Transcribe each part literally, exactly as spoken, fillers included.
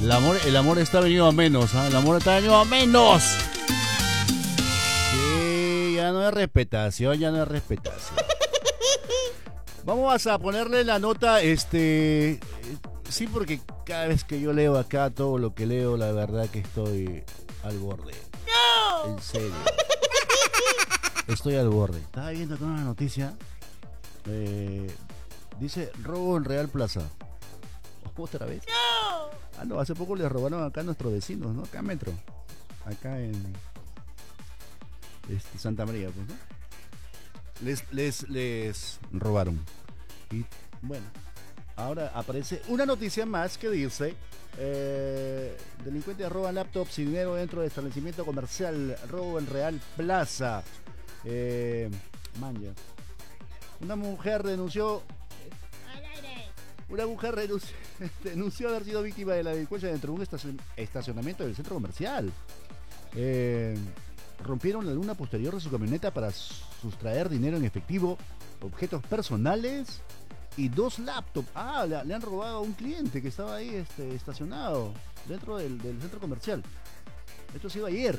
El amor, el amor está venido a menos, ¿eh? El amor está venido a menos. Sí, ya no hay respetación, ya no hay respetación. Vamos a ponerle la nota, este... Sí, porque cada vez que yo leo acá todo lo que leo, la verdad que estoy al borde. ¡No! En serio. Estoy al borde. Estaba viendo acá una noticia. Eh, dice, robo en Real Plaza. ¿Otra vez? ¡No! Ah, no, hace poco les robaron acá a nuestros vecinos, ¿no? Acá en Metro. Acá en este, Santa María, pues, ¿no? Les, les, les robaron. Y bueno, ahora aparece una noticia más que dice... Eh, delincuentes roban laptops y dinero dentro del establecimiento comercial. Robo en Real Plaza. Eh, manja. Una mujer denunció... Una mujer renunció, denunció haber sido víctima de la delincuencia dentro de un estacion, estacionamiento del centro comercial. Eh, rompieron la luna posterior de su camioneta para sustraer dinero en efectivo, objetos personales y dos laptops. Ah, le, le han robado a un cliente que estaba ahí este, estacionado dentro del, del centro comercial. Esto ha sido ayer.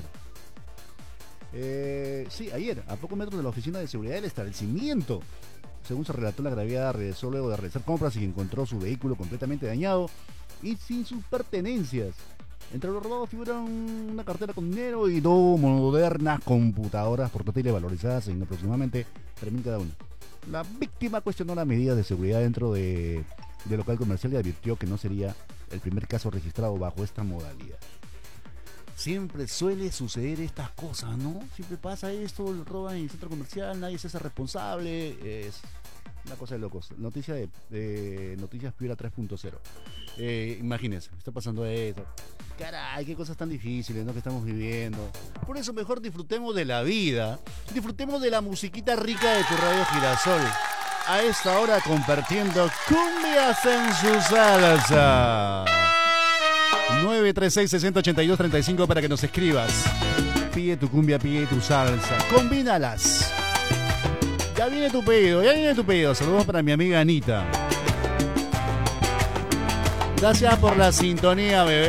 Eh, sí, ayer, a pocos metros de la oficina de seguridad del establecimiento. Según se relató, la agraviada regresó luego de realizar compras y encontró su vehículo completamente dañado y sin sus pertenencias. Entre los robados figuran una cartera con dinero y dos modernas computadoras portátiles valorizadas en aproximadamente tres mil cada una. La víctima cuestionó las medidas de seguridad dentro de, del local comercial y advirtió que no sería el primer caso registrado bajo esta modalidad. Siempre suele suceder estas cosas, ¿no? Siempre pasa esto, lo roban en el centro comercial, nadie se hace responsable. Es una cosa de locos. Noticia de, de Noticias Piura tres punto cero. Eh, imagínense, está pasando esto. Caray, qué cosas tan difíciles, ¿no? Que estamos viviendo. Por eso mejor disfrutemos de la vida. Disfrutemos de la musiquita rica de tu Radio Girasol. A esta hora compartiendo cumbias en su salsa. nueve tres seis, seis ocho dos, tres cinco para que nos escribas. Pide tu cumbia, pide tu salsa. Combínalas. Ya viene tu pedido, ya viene tu pedido. Saludos para mi amiga Anita. Gracias por la sintonía, bebé.